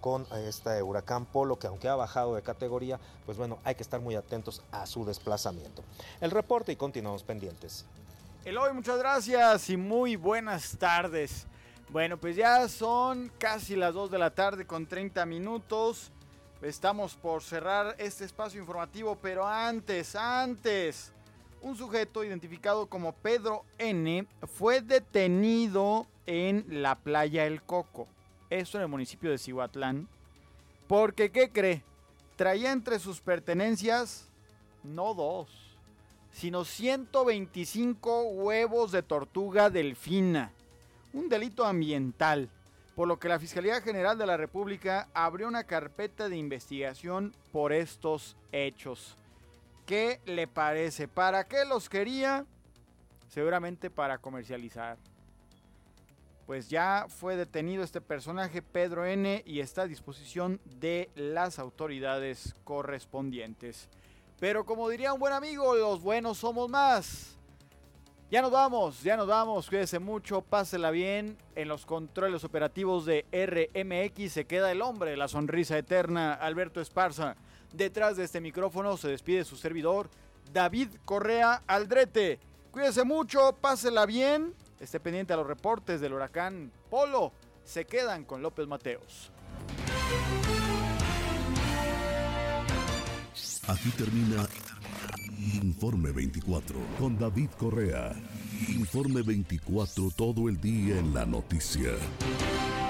con este huracán Polo, que aunque ha bajado de categoría, pues bueno, hay que estar muy atentos a su desplazamiento. El reporte y continuamos pendientes. Eloy, muchas gracias y muy buenas tardes. Bueno, pues ya son casi las 2 de la tarde con 30 minutos. Estamos por cerrar este espacio informativo, pero antes, un sujeto identificado como Pedro N. fue detenido en la playa El Coco, esto en el municipio de Cihuatlán, porque, ¿qué cree? Traía entre sus pertenencias, no 2, sino 125 huevos de tortuga delfina, un delito ambiental, por lo que la Fiscalía General de la República abrió una carpeta de investigación por estos hechos. ¿Qué le parece? ¿Para qué los quería? Seguramente para comercializar. Pues ya fue detenido este personaje, Pedro N., y está a disposición de las autoridades correspondientes. Pero como diría un buen amigo, los buenos somos más. Ya nos vamos, cuídese mucho, pásela bien. En los controles operativos de RMX se queda el hombre, la sonrisa eterna, Alberto Esparza. Detrás de este micrófono se despide su servidor, David Correa Aldrete. Cuídese mucho, pásela bien. Esté pendiente a los reportes del huracán Polo. Se quedan con López Mateos. Aquí termina Informe 24 con David Correa. Informe 24, todo el día en la noticia.